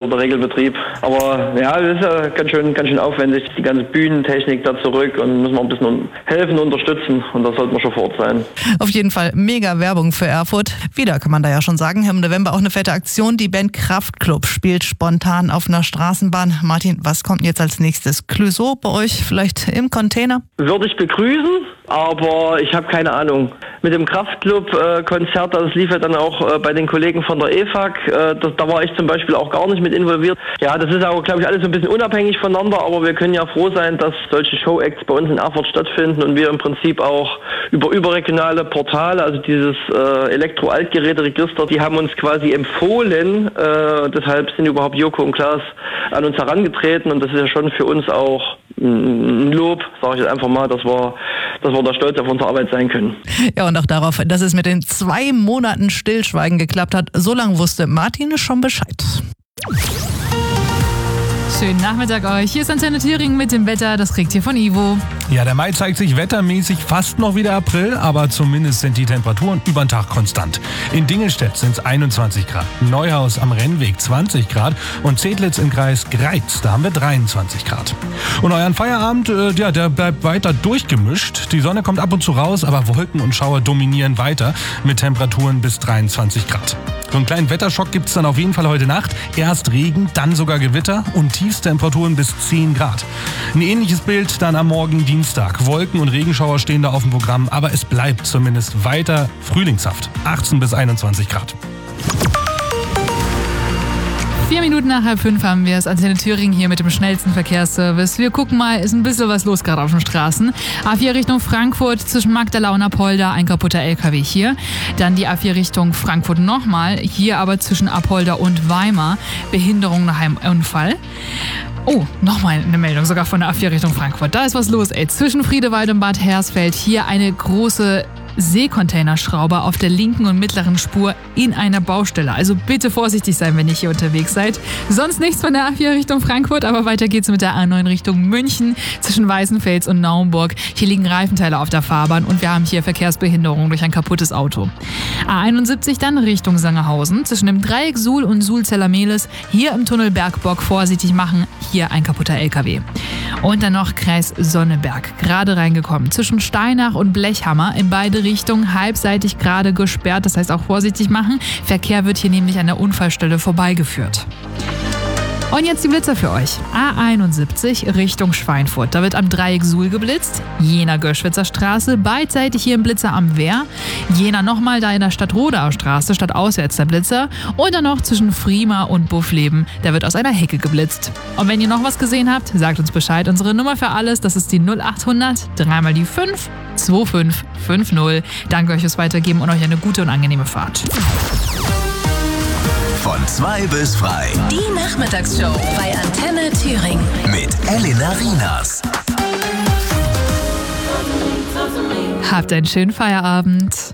der Regelbetrieb. Aber ja, das ist ja ganz schön aufwendig, die ganze Bühnentechnik da zurück und müssen wir ein bisschen helfen, unterstützen und da sollten wir schon vor Ort sein. Auf jeden Fall mega Werbung für Erfurt. Wieder kann man da ja schon sagen, im November auch eine fette Aktion. Die Band Kraftklub spielt spontan auf einer Straßenbahn. Martin, was kommt jetzt als nächstes? Clouseau bei euch vielleicht im Container? Würde ich begrüßen, aber ich habe keine Ahnung. Mit dem Kraftklub-Konzert, das lief ja dann auch bei den Kollegen von der EFAG, da war ich zum Beispiel auch gar nicht mit involviert. Ja, das ist auch, glaube ich, alles so ein bisschen unabhängig voneinander, aber wir können ja froh sein, dass solche Show-Acts bei uns in Erfurt stattfinden und wir im Prinzip auch über überregionale Portale, also dieses Elektro-Altgeräte-Register, die haben uns quasi empfohlen, deshalb sind überhaupt Joko und Klaas an uns herangetreten und das ist ja schon für uns auch ein Lob, sage ich jetzt einfach mal, dass wir da stolz auf unsere Arbeit sein können. Ja, und auch darauf, dass es mit den 2 Monaten Stillschweigen geklappt hat. So lange wusste Martin schon Bescheid. Schönen Nachmittag euch. Hier ist Antenne Thüringen mit dem Wetter. Das kriegt ihr von Ivo. Ja, der Mai zeigt sich wettermäßig fast noch wieder April, aber zumindest sind die Temperaturen über den Tag konstant. In Dingelstedt sind es 21 Grad, Neuhaus am Rennweg 20 Grad und Zedlitz im Kreis Greiz, da haben wir 23 Grad. Und euren Feierabend, der bleibt weiter durchgemischt. Die Sonne kommt ab und zu raus, aber Wolken und Schauer dominieren weiter mit Temperaturen bis 23 Grad. So einen kleinen Wetterschock gibt es dann auf jeden Fall heute Nacht. Erst Regen, dann sogar Gewitter und Tiefstemperaturen bis 10 Grad. Ein ähnliches Bild dann am Morgen Dienstag. Wolken und Regenschauer stehen da auf dem Programm, aber es bleibt zumindest weiter frühlingshaft. 18 bis 21 Grad. 4 Minuten nach 4:30 haben wir es. Antenne Thüringen hier mit dem schnellsten Verkehrsservice. Wir gucken mal, ist ein bisschen was los gerade auf den Straßen. A4 Richtung Frankfurt zwischen Magdala und Apolda, ein kaputter LKW hier. Dann die A4 Richtung Frankfurt nochmal, hier aber zwischen Apolda und Weimar, Behinderung nach einem Unfall. Oh, nochmal eine Meldung, sogar von der A4 Richtung Frankfurt. Da ist was los, ey. Zwischen Friedewald und Bad Hersfeld hier eine große Seekontainerschrauber auf der linken und mittleren Spur in einer Baustelle. Also bitte vorsichtig sein, wenn ihr hier unterwegs seid. Sonst nichts von der A4 Richtung Frankfurt, aber weiter geht's mit der A9 Richtung München zwischen Weißenfels und Naumburg. Hier liegen Reifenteile auf der Fahrbahn und wir haben hier Verkehrsbehinderung durch ein kaputtes Auto. A71 dann Richtung Sangerhausen zwischen dem Dreieck Suhl und Suhl-Zellermehlis. Hier im Tunnel Bergbock vorsichtig machen. Hier ein kaputter LKW. Und dann noch Kreis Sonneberg. Gerade reingekommen. Zwischen Steinach und Blechhammer in beide Richtungen halbseitig gerade gesperrt. Das heißt auch vorsichtig machen. Verkehr wird hier nämlich an der Unfallstelle vorbeigeführt. Und jetzt die Blitzer für euch. A71 Richtung Schweinfurt. Da wird am Dreieck Suhl geblitzt. Jena-Görschwitzer Straße, beidseitig hier im Blitzer am Wehr. Jena nochmal da in der Stadt-Rodauer Straße, stadtauswärts der Blitzer. Und dann noch zwischen Frima und Buffleben. Da wird aus einer Hecke geblitzt. Und wenn ihr noch was gesehen habt, sagt uns Bescheid. Unsere Nummer für alles, das ist die 0800 3 mal die 5 2550. Danke euch fürs Weitergeben und euch eine gute und angenehme Fahrt. Von 2 bis frei. Die Nachmittagsshow bei Antenne Thüringen. Mit Elena Rienas. Habt einen schönen Feierabend.